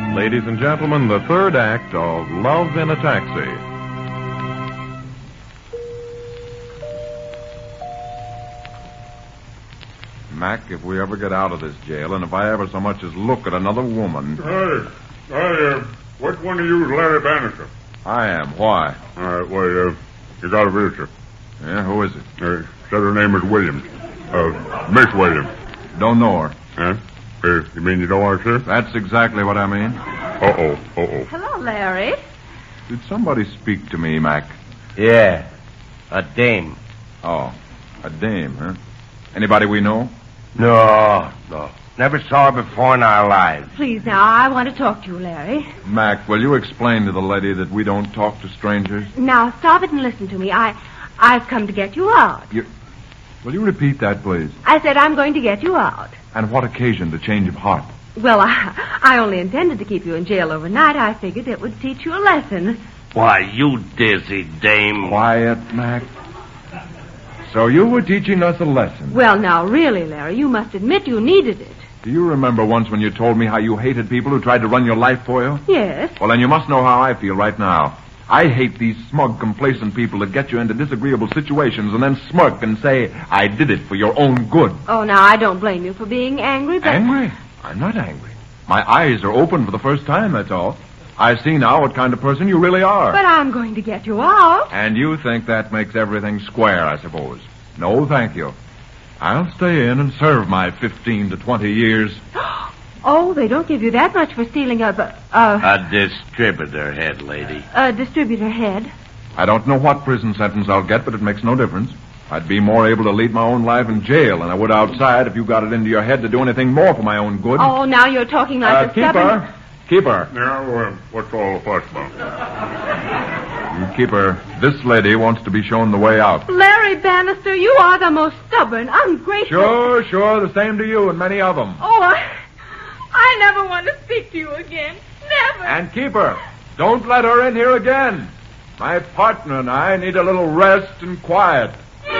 Ladies and gentlemen, the third act of Love in a Taxi. Mac, if we ever get out of this jail, and if I ever so much as look at another woman... Which one of you is Larry Bannister? I am. Why? All right, you got a visitor. Yeah, who is it? Said her name is Williams. Miss Williams. Don't know her. Huh? You mean you don't want to see her? That's exactly what I mean. Uh-oh. Hello, Larry. Did somebody speak to me, Mac? Yeah, a dame. Oh, a dame, huh? Anybody we know? No. Never saw her before in our lives. Please, now, I want to talk to you, Larry. Mac, will you explain to the lady that we don't talk to strangers? Now, stop it and listen to me. I've come to get you out. Will you repeat that, please? I said I'm going to get you out. And what occasioned the change of heart? Well, I only intended to keep you in jail overnight. I figured it would teach you a lesson. Why, you dizzy dame. Quiet, Mac. So you were teaching us a lesson. Well, now, really, Larry, you must admit you needed it. Do you remember once when you told me how you hated people who tried to run your life for you? Yes. Well, then you must know how I feel right now. I hate these smug, complacent people that get you into disagreeable situations and then smirk and say, I did it for your own good. Oh, now, I don't blame you for being angry, but... Angry? I'm not angry. My eyes are open for the first time, that's all. I see now what kind of person you really are. But I'm going to get you out. And you think that makes everything square, I suppose. No, thank you. I'll stay in and serve my 15 to 20 years. Oh, they don't give you that much for stealing A distributor head, lady. a distributor head. I don't know what prison sentence I'll get, but it makes no difference. I'd be more able to lead my own life in jail than I would outside if you got it into your head to do anything more for my own good. Oh, now you're talking like a stubborn... Keeper. Yeah, what's all the fuss about? Keeper, this lady wants to be shown the way out. Larry Bannister, you are the most stubborn, ungrateful... Sure, the same to you and many of them. Oh, I never want to speak to you again. Never. And Keeper, don't let her in here again. My partner and I need a little rest and quiet.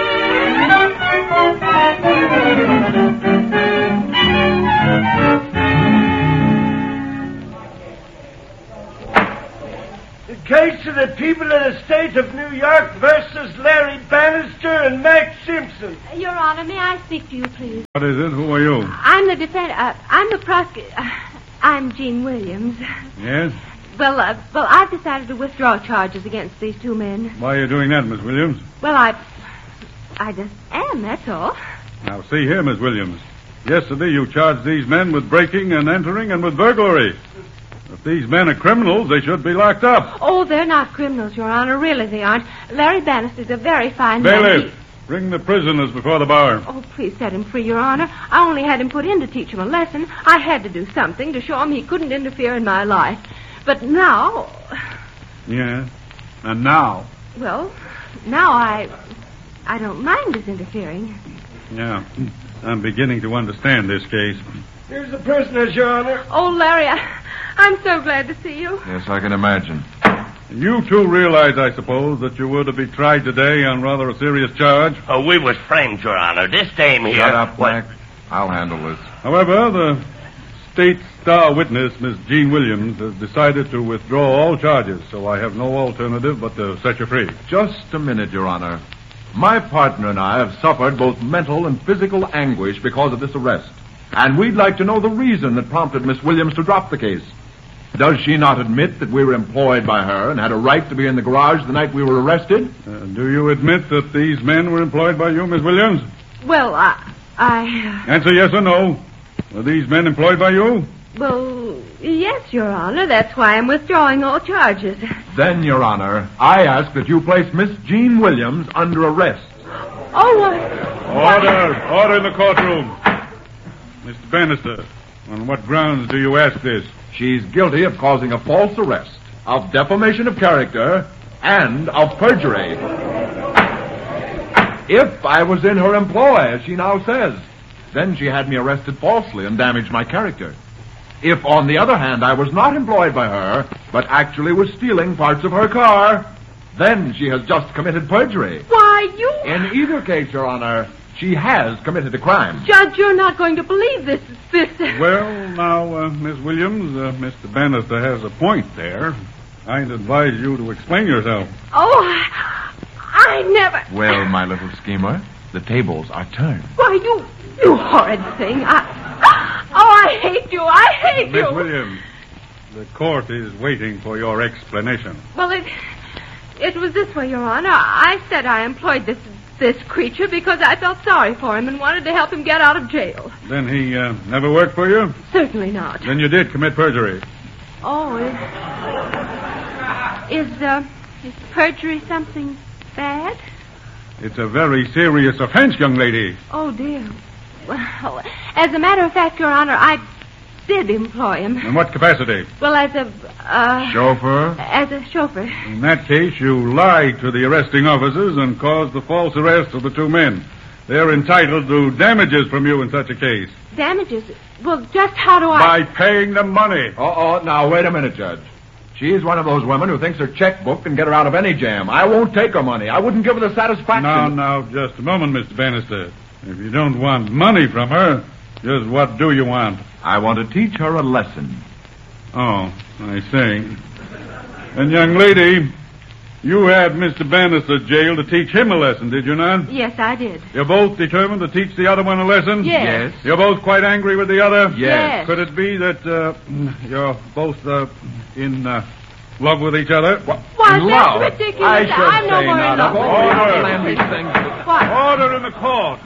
The case of the people of the state of New York versus Larry Bannister and Max Simpson. Your Honor, may I speak to you, please? What is it? Who are you? I'm the I'm the prosecutor. I'm Jean Williams. Yes? Well, I've decided to withdraw charges against these two men. Why are you doing that, Miss Williams? Well, I just am, that's all. Now, see here, Miss Williams. Yesterday you charged these men with breaking and entering and with burglary. If these men are criminals, they should be locked up. Oh, they're not criminals, Your Honor. Really, they aren't. Larry Bannister's a very fine Bailiff, man. bring the prisoners before the bar. Oh, please set him free, Your Honor. I only had him put in to teach him a lesson. I had to do something to show him he couldn't interfere in my life. But now... Yeah, and now? Well, now I don't mind his interfering. Yeah, I'm beginning to understand this case. Here's the prisoners, Your Honor. Oh, Larry, I'm so glad to see you. Yes, I can imagine. You two realize, I suppose, that you were to be tried today on rather a serious charge? Oh, we was framed, Your Honor. This dame here... Shut up, Mac. I'll handle this. However, the state star witness, Miss Jean Williams, has decided to withdraw all charges, so I have no alternative but to set you free. Just a minute, Your Honor. My partner and I have suffered both mental and physical anguish because of this arrest. And we'd like to know the reason that prompted Miss Williams to drop the case. Does she not admit that we were employed by her and had a right to be in the garage the night we were arrested? Do you admit that these men were employed by you, Miss Williams? Well, Answer yes or no. Were these men employed by you? Well, yes, Your Honor. That's why I'm withdrawing all charges. Then, Your Honor, I ask that you place Miss Jean Williams under arrest. Order in the courtroom. Mr. Bannister, on what grounds do you ask this? She's guilty of causing a false arrest, of defamation of character, and of perjury. If I was in her employ, as she now says, then she had me arrested falsely and damaged my character. If, on the other hand, I was not employed by her, but actually was stealing parts of her car, then she has just committed perjury. Why, you... In either case, Your Honor, She has committed a crime. Judge, you're not going to believe this. Well, now, Miss Williams, Mr. Bannister has a point there. I'd advise you to explain yourself. Oh, I never... Well, my little schemer, the tables are turned. Why, you horrid thing. I hate you. I hate Miss you. Williams, the court is waiting for your explanation. Well, it was this way, Your Honor. I said I employed this creature because I felt sorry for him and wanted to help him get out of jail. Then he never worked for you? Certainly not. Then you did commit perjury. Oh, is perjury something bad? It's a very serious offense, young lady. Oh, dear. Well, as a matter of fact, Your Honor, I did employ him. In what capacity? Well, as a... Chauffeur? As a chauffeur. In that case, you lied to the arresting officers and caused the false arrest of the two men. They're entitled to damages from you in such a case. Damages? Well, just how do I... By paying them money. Now, wait a minute, Judge. She's one of those women who thinks her checkbook can get her out of any jam. I won't take her money. I wouldn't give her the satisfaction. Now, just a moment, Mr. Bannister. If you don't want money from her, just what do you want? I want to teach her a lesson. Oh, I see. And, young lady, you had Mr. Bannister jailed to teach him a lesson, did you not? Yes, I did. You're both determined to teach the other one a lesson? Yes. You're both quite angry with the other? Yes. Could it be that you're both in love with each other? Why, In that's love? ridiculous. I should I'm no say more not. in love Of all with the you. outlandish things- What? Order in the court.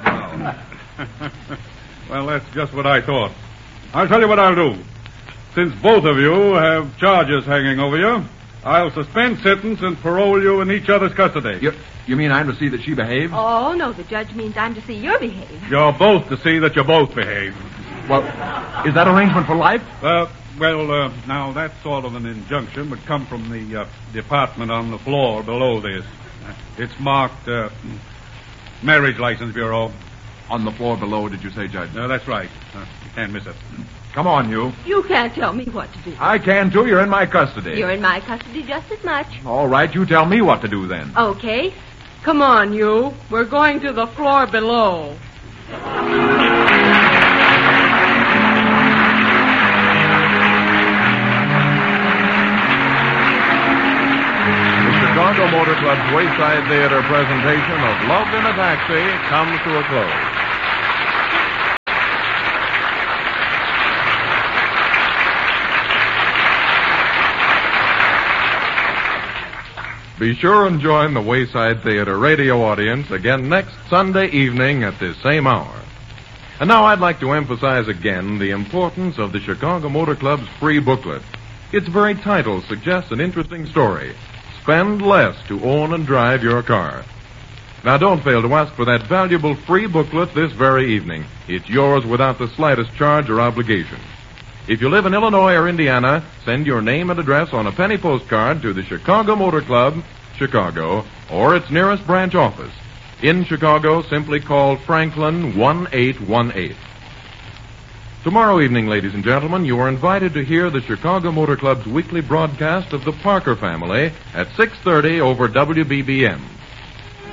Well, that's just what I thought. I'll tell you what I'll do. Since both of you have charges hanging over you, I'll suspend sentence and parole you in each other's custody. You mean I'm to see that she behaves? Oh, no, the judge means I'm to see your behavior. You're both to see that you both behave. Well, is that arrangement for life? Now that sort of an injunction would come from the department on the floor below this. It's marked Marriage License Bureau. On the floor below, did you say, Judge? That's right. You can't miss it. Come on, you. You can't tell me what to do. I can, too. You're in my custody. You're in my custody just as much. All right, you tell me what to do then. Okay. Come on, you. We're going to the floor below. Chicago Motor Club's Wayside Theater presentation of Love in a Taxi comes to a close. Be sure and join the Wayside Theater radio audience again next Sunday evening at this same hour. And now I'd like to emphasize again the importance of the Chicago Motor Club's free booklet. Its very title suggests an interesting story. Spend less to own and drive your car. Now, don't fail to ask for that valuable free booklet this very evening. It's yours without the slightest charge or obligation. If you live in Illinois or Indiana, send your name and address on a penny postcard to the Chicago Motor Club, Chicago, or its nearest branch office. In Chicago, simply call Franklin 1818. Tomorrow evening, ladies and gentlemen, you are invited to hear the Chicago Motor Club's weekly broadcast of the Parker Family at 6:30 over WBBM.